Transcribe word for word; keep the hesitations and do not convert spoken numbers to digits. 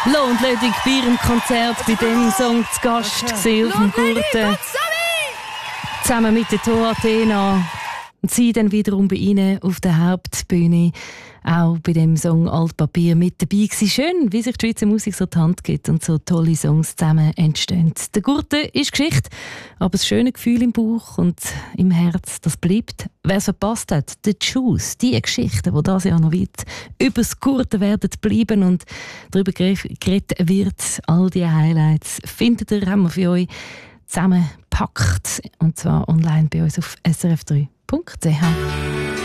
Lo und Lödig bei ihrem Konzert bei diesem Song zu Gast gesehen auf dem Gurten. Zusammen mit der Tor Athena. Und sie dann wiederum bei ihnen auf der Hauptbühne. Auch bei dem Song Altpapier mit dabei gewesen. Schön, wie sich die Schweizer Musik so die Hand gibt und so tolle Songs zusammen entstehen. Der Gurten ist Geschichte, aber das schöne Gefühl im Bauch und im Herz, das bleibt. Wer es verpasst hat, die Juice, die Geschichten, die das Jahr noch weit über das Gurten werden bleiben und darüber geredet wird, all diese Highlights, findet ihr, haben wir für euch zusammengepackt. Und zwar online bei uns auf s r f drei punkt c h.